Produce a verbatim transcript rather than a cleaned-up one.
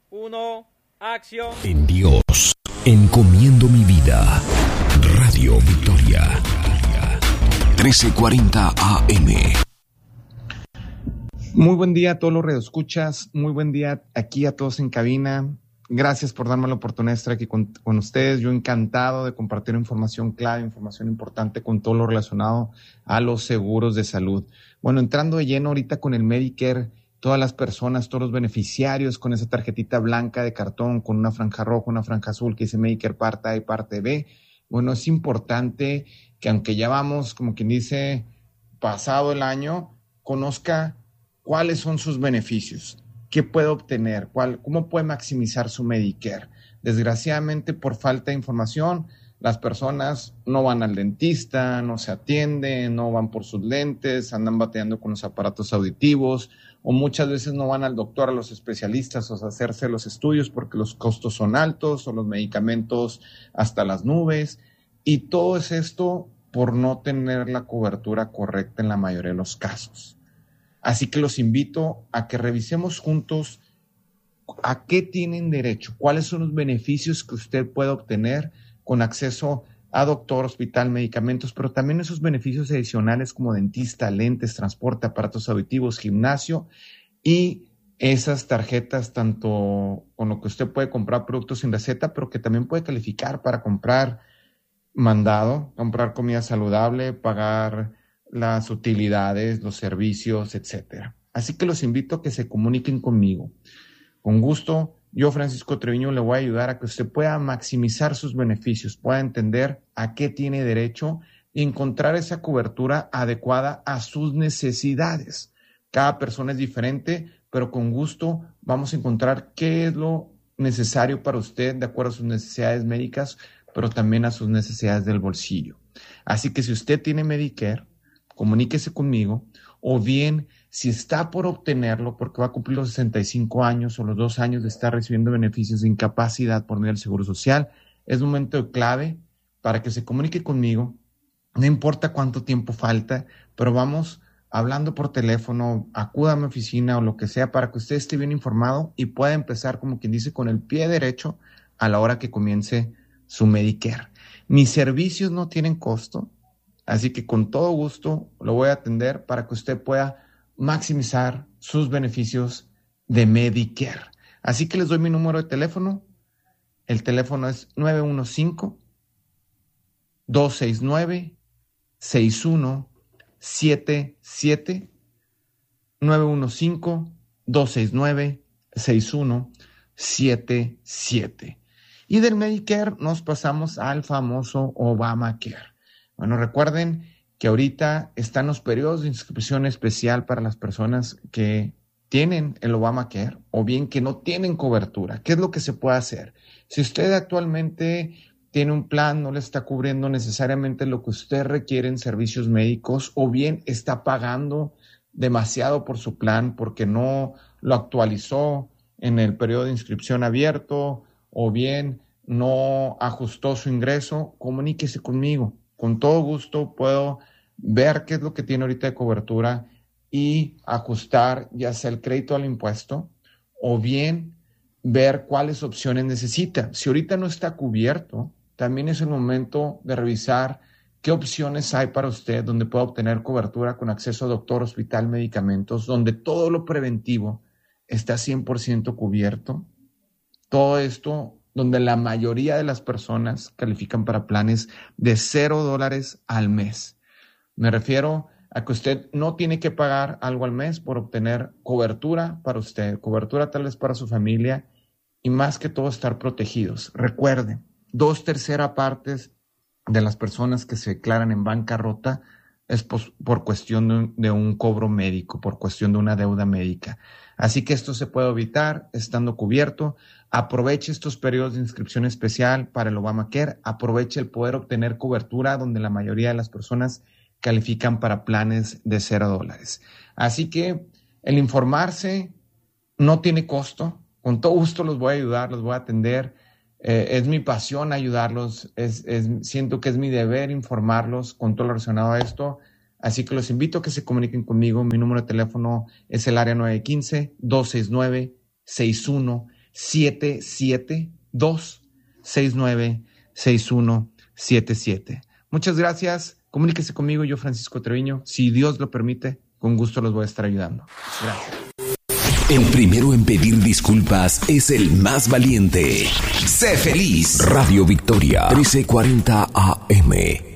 uno, acción. En Dios, encomiendo mi vida. Radio Victoria, trece cuarenta A M. Muy buen día a todos los radioescuchas, muy buen día aquí a todos en cabina. Gracias por darme la oportunidad de estar aquí con, con ustedes. Yo encantado de compartir información clave, información importante con todo lo relacionado a los seguros de salud. Bueno, entrando de lleno ahorita con el Medicare, todas las personas, todos los beneficiarios con esa tarjetita blanca de cartón, con una franja roja, una franja azul que dice Medicare parte A y parte B. Bueno, es importante que aunque ya vamos, como quien dice, pasado el año, conozca cuáles son sus beneficios. ¿Qué puede obtener? ¿Cuál, ¿Cómo puede maximizar su Medicare? Desgraciadamente, por falta de información, las personas no van al dentista, no se atienden, no van por sus lentes, andan bateando con los aparatos auditivos, o muchas veces no van al doctor, a los especialistas, o a hacerse los estudios porque los costos son altos, o los medicamentos hasta las nubes. Y todo es esto por no tener la cobertura correcta en la mayoría de los casos. Así que los invito a que revisemos juntos a qué tienen derecho, cuáles son los beneficios que usted puede obtener con acceso a doctor, hospital, medicamentos, pero también esos beneficios adicionales como dentista, lentes, transporte, aparatos auditivos, gimnasio y esas tarjetas tanto con lo que usted puede comprar productos sin receta, pero que también puede calificar para comprar mandado, comprar comida saludable, pagar las utilidades, los servicios, etcétera. Así que los invito a que se comuniquen conmigo. Con gusto, yo, Francisco Treviño, le voy a ayudar a que usted pueda maximizar sus beneficios, pueda entender a qué tiene derecho y encontrar esa cobertura adecuada a sus necesidades. Cada persona es diferente, pero con gusto vamos a encontrar qué es lo necesario para usted de acuerdo a sus necesidades médicas, pero también a sus necesidades del bolsillo. Así que si usted tiene Medicare, comuníquese conmigo, o bien si está por obtenerlo porque va a cumplir los sesenta y cinco años o los dos años de estar recibiendo beneficios de incapacidad por medio del Seguro Social, es un momento clave para que se comunique conmigo. No importa cuánto tiempo falta, pero vamos hablando por teléfono, acuda a mi oficina o lo que sea para que usted esté bien informado y pueda empezar, como quien dice, con el pie derecho a la hora que comience su Medicare. Mis servicios no tienen costo. Así que con todo gusto lo voy a atender para que usted pueda maximizar sus beneficios de Medicare. Así que les doy mi número de teléfono. El teléfono es nueve uno cinco, dos seis nueve, seis uno siete siete. nueve uno cinco, dos seis nueve, seis uno siete siete. Y del Medicare nos pasamos al famoso Obamacare. Bueno, recuerden que ahorita están los periodos de inscripción especial para las personas que tienen el Obamacare o bien que no tienen cobertura. ¿Qué es lo que se puede hacer? Si usted actualmente tiene un plan, no le está cubriendo necesariamente lo que usted requiere en servicios médicos o bien está pagando demasiado por su plan porque no lo actualizó en el periodo de inscripción abierto o bien no ajustó su ingreso, comuníquese conmigo. Con todo gusto puedo ver qué es lo que tiene ahorita de cobertura y ajustar ya sea el crédito al impuesto o bien ver cuáles opciones necesita. Si ahorita no está cubierto, también es el momento de revisar qué opciones hay para usted donde pueda obtener cobertura con acceso a doctor, hospital, medicamentos, donde todo lo preventivo está cien por ciento cubierto. Todo esto donde la mayoría de las personas califican para planes de cero dólares al mes. Me refiero a que usted no tiene que pagar algo al mes por obtener cobertura para usted, cobertura tal vez para su familia y más que todo estar protegidos. Recuerden, dos terceras partes de las personas que se declaran en bancarrota es por, por cuestión de un, de un cobro médico, por cuestión de una deuda médica. Así que esto se puede evitar estando cubierto. Aproveche estos periodos de inscripción especial para el Obamacare. Aproveche el poder obtener cobertura donde la mayoría de las personas califican para planes de cero dólares. Así que el informarse no tiene costo. Con todo gusto los voy a ayudar, los voy a atender. Eh, es mi pasión ayudarlos. Es, es, siento que es mi deber informarlos con todo lo relacionado a esto. Así que los invito a que se comuniquen conmigo. Mi número de teléfono es el área nueve uno cinco, dos seis nueve, seis uno siete siete dos, seis nueve seis uno siete siete. Muchas gracias. Comuníquese conmigo, yo Francisco Treviño. Si Dios lo permite, con gusto los voy a estar ayudando. Gracias. El primero en pedir disculpas es el más valiente. Sé feliz. Radio Victoria, trece cuarenta A M.